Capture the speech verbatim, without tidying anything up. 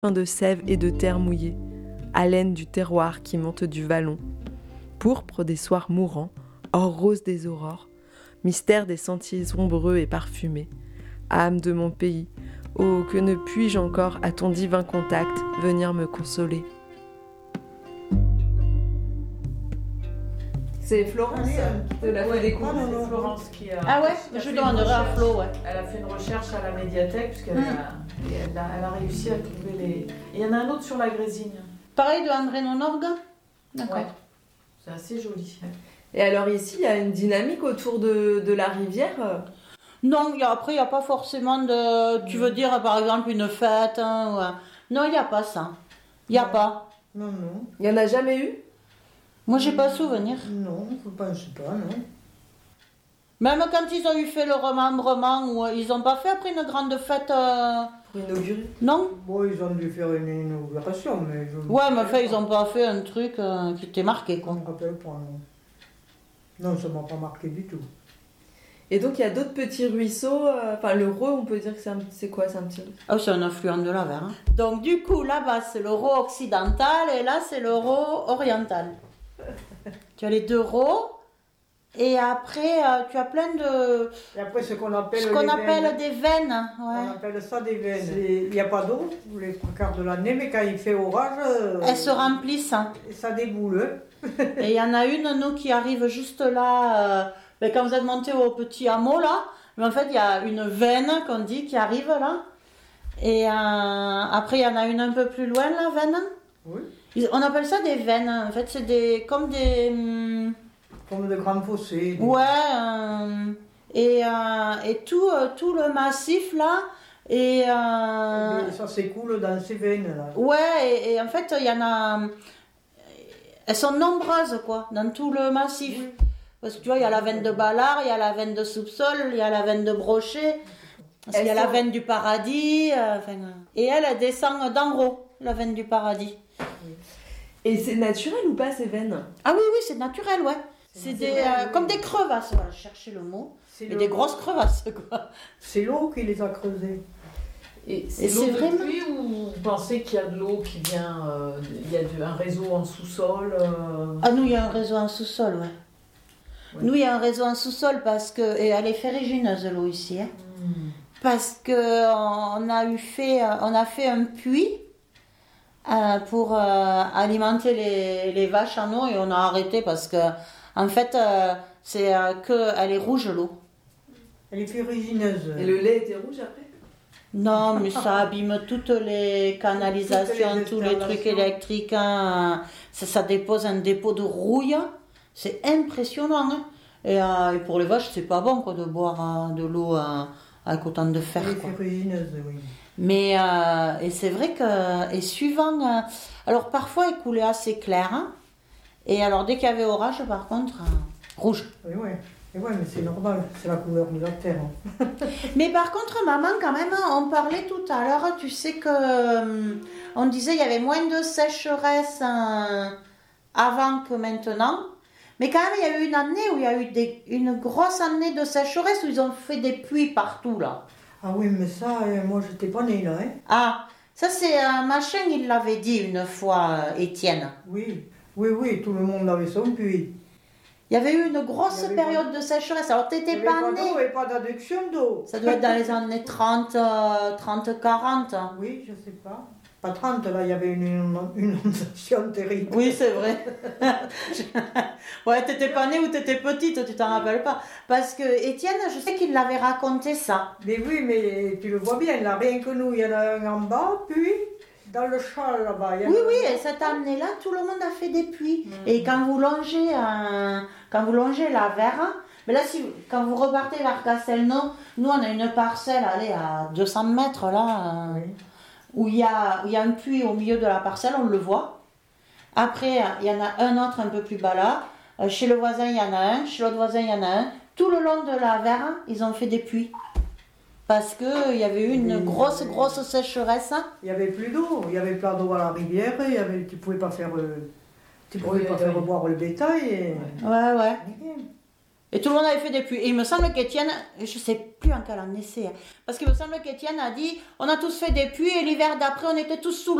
de sève et de terre mouillée, haleine du terroir qui monte du vallon, pourpre des soirs mourants, or rose des aurores, mystère des sentiers ombreux et parfumés, âme de mon pays, oh que ne puis-je encore à ton divin contact venir me consoler. C'est Florence de la Voix des Contes. C'est Florence qui a. Ah ouais, je demanderai à Flo, ouais. Elle a fait une recherche à la médiathèque puisqu'elle mmh. a, et elle, a, elle a réussi à trouver les. Et il y en a un autre sur la Grésine. Pareil de André Nonorgue. D'accord. Ouais. C'est assez joli. Et alors ici, il y a une dynamique autour de, de la rivière. Non, y a, après il n'y a pas forcément de. Tu veux dire par exemple une fête hein, ou... Non, il n'y a pas ça. Il n'y a non. pas. Non, non. Il n'y en a jamais eu? Moi, j'ai pas souvenir. Non, je ne pense pas, non. Même quand ils ont eu fait le remembrement, ou ils n'ont pas fait après une grande fête. Euh... Pour inaugurer? Non. Bon, ils ont dû faire une inauguration, mais. Je ouais, mais enfin, ils n'ont pas fait un truc euh, qui t'est marqué, quoi. Je ne me rappelle pas, non. Non, ça ne m'a pas marqué du tout. Et donc, il y a d'autres petits ruisseaux. Enfin, euh, le Reux, on peut dire que c'est, un, c'est quoi? C'est un petit ruisseau? Ah, c'est un affluent de la Ver. Hein. Donc, du coup, là-bas, c'est le Raux occidental et là, c'est le Raux oriental. Tu as les deux Raux. Et après, euh, tu as plein de. Et après, ce qu'on appelle, ce qu'on appelle veines. des veines. Ouais. On appelle ça des veines. Il n'y a pas d'eau les trois quarts de l'année, mais quand il fait orage. Euh, elles se remplissent. Et ça déboule. Et il y en a une, nous, qui arrive juste là. Euh, ben, quand vous êtes monté au petit hameau, là, mais en fait, il y a une veine qu'on dit qui arrive là. Et euh, après, il y en a une un peu plus loin, la veine. Oui. On appelle ça des veines. En fait, c'est des comme des. Hum, Comme de grands fossés. Des... Ouais. Euh, et, euh, et tout, euh, tout le massif là. Et, euh, et ça s'écoule dans ces veines là. Ouais, et, et en fait, il y en a. Elles sont nombreuses, quoi, dans tout le massif. Oui. Parce que tu vois, il y a la veine de Ballard, il y a la veine de Soupsol, il y a la veine de Brochet, il y a la veine du Paradis. Euh, enfin, et elle, elle descend d'en haut, la veine du Paradis. Et c'est naturel ou pas ces veines? Ah oui, oui, c'est naturel, ouais. C'est, c'est des, euh, comme des crevasses, voilà, je cherchais le mot. C'est mais le... des grosses crevasses, quoi. C'est l'eau qui les a creusées. Et c'est, et l'eau c'est de vraiment... pluie ou vous pensez qu'il y a de l'eau qui vient, euh, il y a de, un réseau en sous-sol euh... Ah, nous, il y a un réseau en sous-sol, ouais. Oui. Nous, il y a un réseau en sous-sol parce que, et elle est ferrugineuse, l'eau ici, hein. Mm. Parce que on a eu fait, on a fait un puits euh, pour euh, alimenter les, les vaches en eau et on a arrêté parce que, en fait, euh, c'est euh, que elle est rouge l'eau. Elle est ferrugineuse. Et le lait était rouge après? Non, mais ça abîme toutes les canalisations, les tous les trucs électriques. Hein. Ça, ça dépose un dépôt de rouille. C'est impressionnant. Hein. Et, euh, et pour les vaches, c'est pas bon quoi, de boire euh, de l'eau euh, avec autant de fer. Elle est ferrugineuse, oui. Mais euh, et c'est vrai que et suivant, euh, alors parfois elle coulait assez clair. Hein. Et alors dès qu'il y avait orage, par contre, euh, rouge. Oui, oui. Et ouais, mais c'est normal, c'est la couleur de la terre. Hein. Mais par contre, maman, quand même, on parlait tout à l'heure, tu sais que euh, on disait il y avait moins de sécheresse euh, avant que maintenant. Mais quand même, il y a eu une année où il y a eu des, une grosse année de sécheresse où ils ont fait des pluies partout là. Ah oui, mais ça, euh, moi, j'étais pas née là. Hein. Ah, ça c'est un euh, machin, il l'avait dit une fois, euh, Étienne. Oui, oui, oui, tout le monde avait son puits. Il y avait eu une grosse période pas... de sécheresse. Alors, tu n'étais pas, pas née. Il n'y avait pas d'adduction d'eau. Ça doit être dans les années trente, quarante. Oui, je ne sais pas. Pas trente, là, il y avait une inondation terrible. Oui, c'est vrai. Ouais, tu n'étais pas née ou tu étais petite, tu t'en rappelles pas. Parce que Étienne, je sais qu'il l'avait raconté ça. Mais oui, mais tu le vois bien, là, rien que nous, il y en a un en bas, puis... Dans le châle là-bas. Oui, oui, et cette année-là, tout le monde a fait des puits. Mmh. Et quand vous longez, un, quand vous longez la Verre, mais là, si, quand vous repartez vers Castelnau, nous, on a une parcelle, allez, à deux cents mètres, là, oui. où il y a, où il y a un puits au milieu de la parcelle, on le voit. Après, il y en a un autre un peu plus bas là. Chez le voisin, il y en a un. Chez l'autre voisin, il y en a un. Tout le long de la Verre, ils ont fait des puits. Parce qu'il y avait eu une oui, grosse, grosse sécheresse. Il n'y avait plus d'eau. Il n'y avait pas d'eau à la rivière. Il y avait, tu ne pouvais pas faire, euh, tu pouvais oui, pas oui. faire boire le bétail. Et... Ouais, ouais. Et tout le monde avait fait des puits. Et il me semble qu'Étienne, je ne sais plus en quelle année c'est, hein, parce qu'il me semble qu'Étienne a dit, on a tous fait des puits et l'hiver d'après, on était tous sous l'eau.